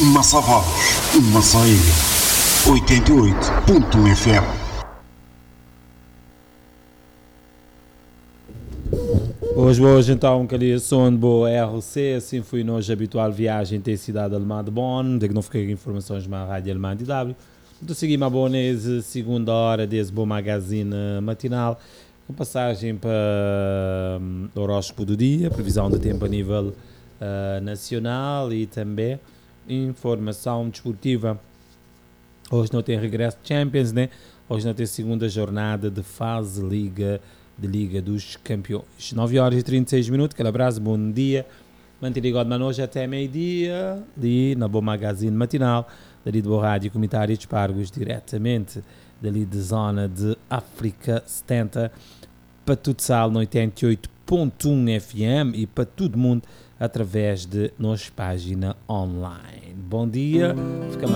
Massa Vagos, Massa Ilha, 88.1 FM. Hoje então, que ali som de boa RC, assim foi nossa habitual viagem até a cidade alemã de Bonn, de que não fiquei informações na rádio alemã de W. Então seguimos a Bonese, segunda hora desse bom magazine matinal, com passagem para o horóscopo do dia, previsão de tempo a nível nacional e também informação desportiva. Hoje não tem regresso de Champions, né? Hoje não tem segunda jornada de fase de Liga dos Campeões. 9 horas e 36 minutos, aquele abraço, bom dia. Mantenha ligado hoje até meio-dia, ali na Bom Magazine Matinal, dali do Rádio Comunitário de Espargos, diretamente dali de zona de África 70, para Tutsal no 88.1 FM e para todo mundo através de nossa página online. Bom dia, ficamos